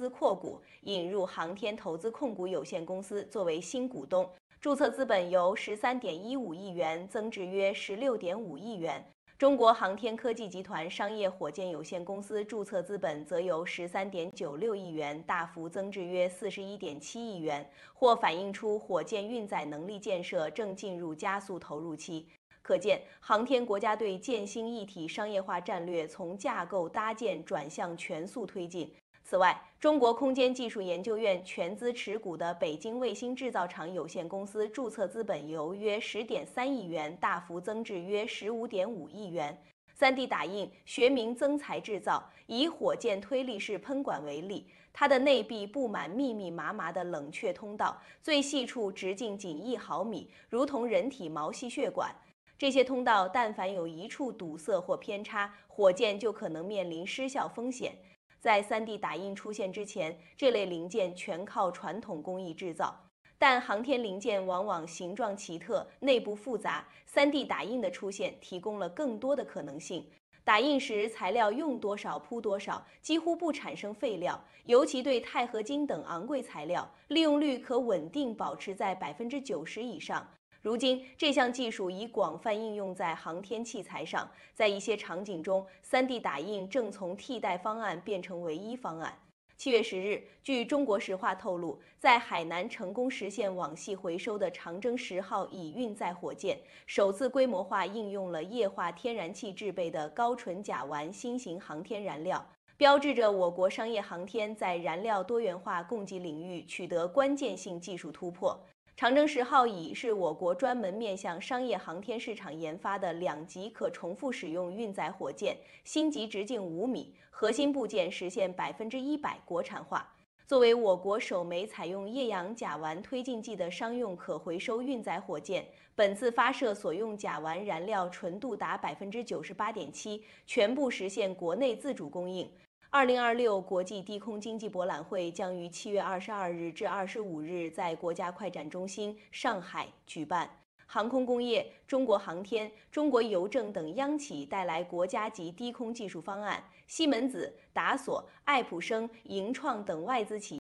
资扩股，引入航天投资控股有限公司作为新股东，注册资本由13.15亿元增至约16.5亿元。中国航天科技集团商业火箭有限公司注册资本则由13.96亿元大幅增至约41.7亿元，或反映出火箭运载能力建设正进入加速投入期。可见，航天国家队建兴一体商业化战略从架构搭建转向全速推进。此外，中国空间技术研究院全资持股的北京卫星制造厂有限公司注册资本由约10.3亿元大幅增至约15.5亿元。3D 打印学名增材制造，以火箭推力式喷管为例，它的内壁布满密密麻麻的冷却通道，最细处直径仅1毫米，如同人体毛细血管。这些通道但凡有一处堵塞或偏差，火箭就可能面临失效风险。在3D 打印出现之前，这类零件全靠传统工艺制造，但航天零件往往形状奇特、内部复杂，3D 打印的出现提供了更多的可能性。打印时材料用多少铺多少，几乎不产生废料，尤其对钛合金等昂贵材料，利用率可稳定保持在90%以上。如今，这项技术已广泛应用在航天器材上，在一些场景中，3D 打印正从替代方案变成唯一方案。7月10日，据中国石化透露，在海南成功实现网系回收的长征10号乙运载火箭，首次规模化应用了液化天然气制备的高纯甲烷新型航天燃料，标志着我国商业航天在燃料多元化供给领域取得关键性技术突破。长征10号乙是我国专门面向商业航天市场研发的2级可重复使用运载火箭，星级直径5米，核心部件实现100%国产化。作为我国首枚采用液氧甲烷推进剂的商用可回收运载火箭，本次发射所用甲烷燃料纯度达98.7%，全部实现国内自主供应。2026国际低空经济博览会将于7月22日至25日在国家快展中心上海举办。航空工业、中国航天、中国邮政等央企带来国家级低空技术方案，西门子、达索、爱普生、盈创等外资企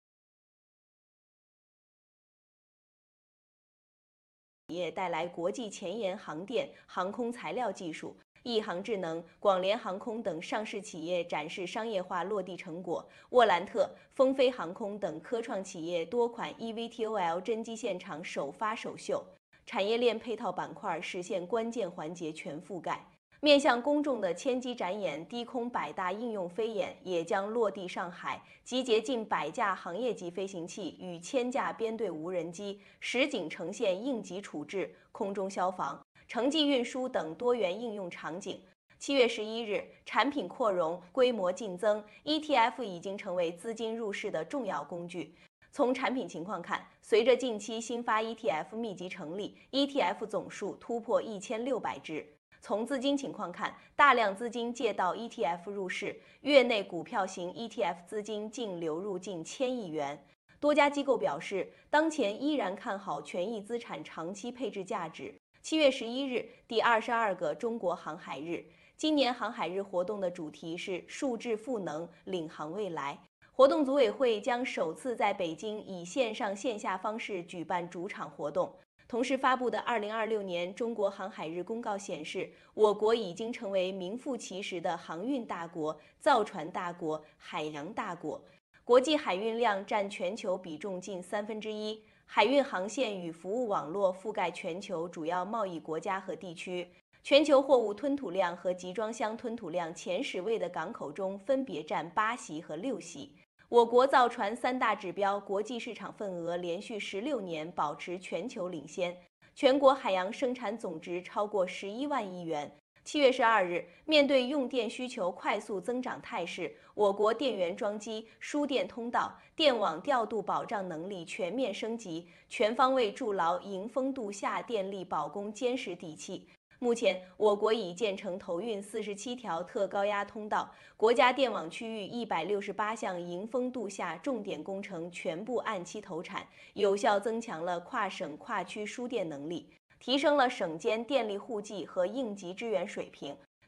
业带来国际前沿航电、航空材料技术。亿航智能、广联航空等上市企业展示商业化落地成果，沃兰特、风飞航空等科创企业多款 eVTOL 真机现场首发首秀，产业链配套板块实现关键环节全覆盖。面向公众的千机展演低空百大应用飞演也将落地上海，集结近100架行业级飞行器与1000架编队无人机，实景呈现应急处置、空中消防、城际运输等多元应用场景。7月11日，产品扩容，规模劲增 ，ETF 已经成为资金入市的重要工具。从产品情况看，随着近期新发 ETF 密集成立 ，ETF 总数突破1600只。从资金情况看，大量资金借道 ETF 入市，月内股票型 ETF 资金净流入近1000亿元。多家机构表示，当前依然看好权益资产长期配置价值。7月11日，第22个中国航海日。今年航海日活动的主题是数智赋能，领航未来。活动组委会将首次在北京以线上线下方式举办主场活动。同时发布的2026年中国航海日公告显示，我国已经成为名副其实的航运大国、造船大国、海洋大国。国际海运量占全球比重近1/3，海运航线与服务网络覆盖全球主要贸易国家和地区。全球货物吞吐量和集装箱吞吐量前10位的港口中分别占8席和6席。我国造船3大指标国际市场份额连续16年保持全球领先，全国海洋生产总值超过11万亿元。7月12日，面对用电需求快速增长态势，我国电源装机、输电通道、电网调度保障能力全面升级，全方位筑牢迎风度夏电力保供坚实底气。目前，我国已建成投运47条特高压通道，国家电网区域168项迎风度夏重点工程全部按期投产，有效增强了跨省跨区输电能力，提升了省间电力户籍和应急支援水平。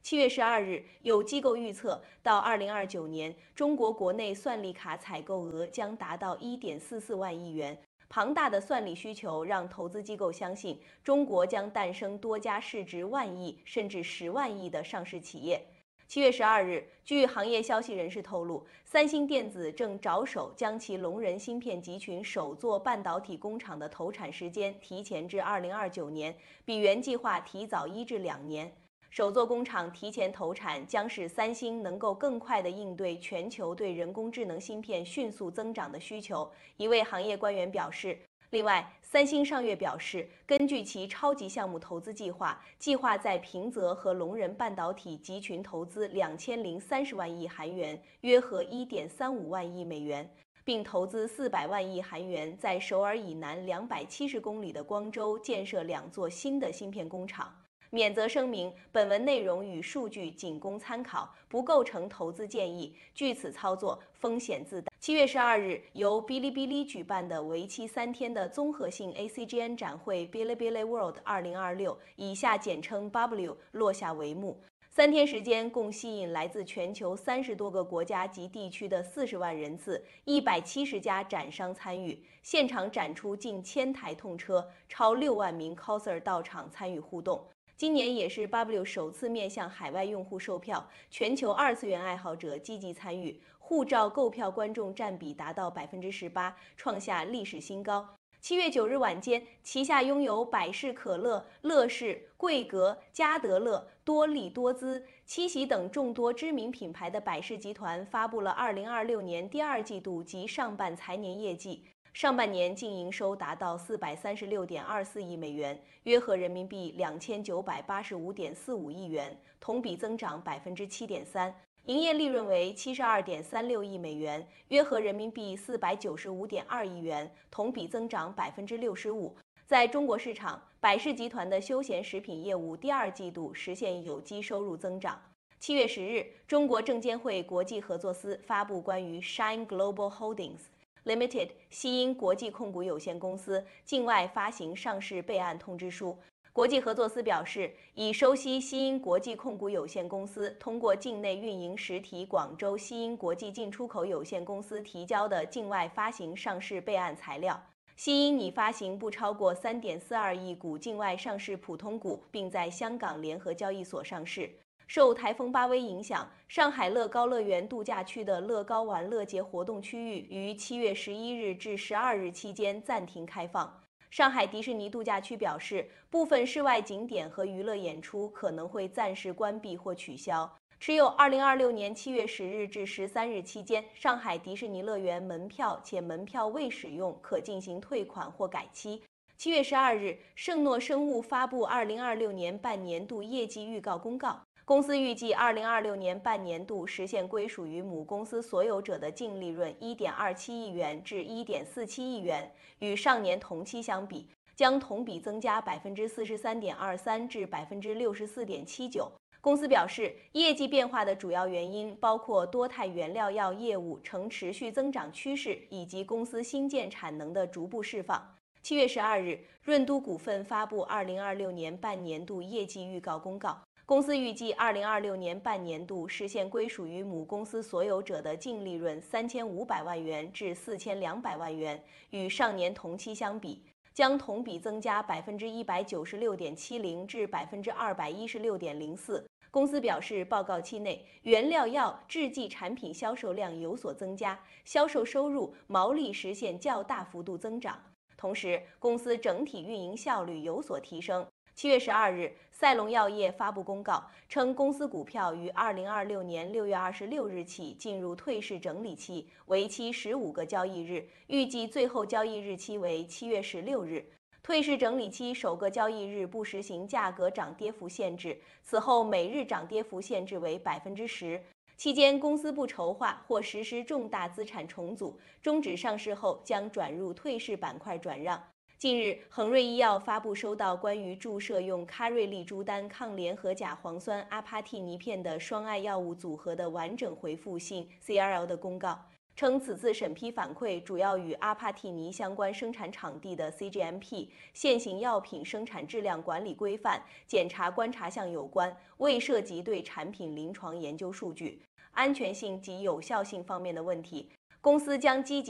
7月12日，有机构预测，到2029年，中国国内算力卡采购额将达到1.44万亿元。庞大的算力需求让投资机构相信，中国将诞生多家市值万亿甚至10万亿的上市企业。7月12日，据行业消息人士透露，三星电子正着手将其龙仁芯片集群首座半导体工厂的投产时间提前至2029年，比原计划提早1至2年。首座工厂提前投产，将使三星能够更快地应对全球对人工智能芯片迅速增长的需求。一位行业官员表示。另外，三星上月表示，根据其超级项目投资计划，计划在平泽和龙仁半导体集群投资2030万亿韩元，约合1.35万亿美元，并投资400万亿韩元，在首尔以南270公里的光州建设2座新的芯片工厂。免责声明：本文内容与数据仅供参考，不构成投资建议。据此操作风险自担。7月12日，由哔哩哔哩举办的为期3天的综合性 ACGN 展会 Bilibili World 2026（以下简称 BW） 落下帷幕。3天时间，共吸引来自全球30多个国家及地区的40万人次，170家展商参与，现场展出近1000台痛车，超6万名 coser 到场参与互动。今年也是 BW 首次面向海外用户售票，全球二次元爱好者积极参与，护照购票观众占比达到18%，创下历史新高。7月9日晚间，旗下拥有百事可乐、乐事、桂格、嘉德乐、多力多姿、七喜等众多知名品牌的百事集团发布了2026年第2季度及上半财年业绩。上半年净营收达到436.24亿美元，约合人民币2985.45亿元，同比增长7.3%。营业利润为72.36亿美元，约合人民币495.2亿元，同比增长65%。在中国市场，百事集团的休闲食品业务第2季度实现有机收入增长。7月10日，中国证监会国际合作司发布关于 Shine Global Holdings Limited 西英国际控股有限公司境外发行上市备案通知书。国际合作司表示，已收悉西英国际控股有限公司通过境内运营实体广州西英国际进出口有限公司提交的境外发行上市备案材料。西英拟发行不超过3.42亿股境外上市普通股，并在香港联合交易所上市。受台风巴威影响，上海乐高乐园度假区的乐高玩乐节活动区域于7月11日至12日期间暂停开放。上海迪士尼度假区表示，部分室外景点和娱乐演出可能会暂时关闭或取消。持有2026年7月10日至13日期间上海迪士尼乐园门票且门票未使用，可进行退款或改期。7月12日，圣诺生物发布2026年半年度业绩预告公告。公司预计2026年半年度实现归属于母公司所有者的净利润1.27亿元至1.47亿元，与上年同期相比，将同比增加43.23%至64.79%。公司表示，业绩变化的主要原因包括多肽原料药业务呈持续增长趋势，以及公司新建产能的逐步释放。7月12日，润都股份发布2026年半年度业绩预告公告。公司预计2026年半年度实现归属于母公司所有者的净利润3500万元至4200万元，与上年同期相比，将同比增加196.70%至216.04%。公司表示，报告期内，原料药制剂产品销售量有所增加，销售收入、毛利实现较大幅度增长。同时，公司整体运营效率有所提升。7月12日，赛隆药业发布公告称，公司股票于2026年6月26日起进入退市整理期，为期15个交易日，预计最后交易日期为7月16日。退市整理期首个交易日不实行价格涨跌幅限制，此后每日涨跌幅限制为10%。期间，公司不筹划或实施重大资产重组，终止上市后将转入退市板块转让。近日，恒瑞医药发布收到关于注射用卡瑞利珠丹抗联合甲磺酸阿帕替尼片的双蓼药物组合的完整回复性 CRL 的公告。 称此次审批反馈主要与阿帕替尼相关生产场地的 CGMP 现行药品生产质量管理规范检查观察项有关，未涉及对产品临床研究数据、安全性及有效性方面的问题。公司将积极